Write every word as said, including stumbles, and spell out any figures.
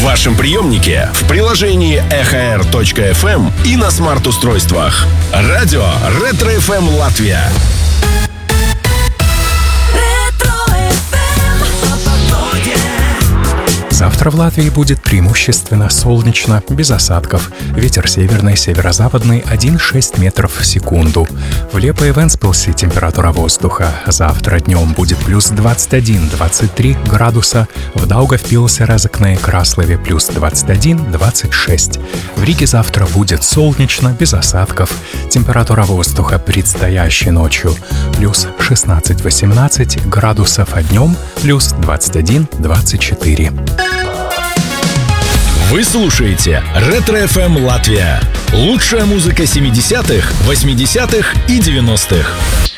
вашем приемнике, в приложении эхо эр точка эф эм и на смарт-устройствах. Радио Ретро-эф эм Латвия. Завтра в Латвии будет преимущественно солнечно, без осадков. Ветер северный, северо-западный один и шесть метров в секунду. В Лепо и Вентспилсе температура воздуха завтра днем будет плюс двадцать один - двадцать три градуса. В Даугавпилсе, Разокне и Краслове плюс двадцать один - двадцать шесть. В Риге завтра будет солнечно, без осадков. Температура воздуха предстоящей ночью плюс шестнадцать - восемнадцать градусов, а днем плюс двадцать один - двадцать четыре. Вы слушаете Ретро-эф эм Латвия. Лучшая музыка семидесятых, восьмидесятых и девяностых.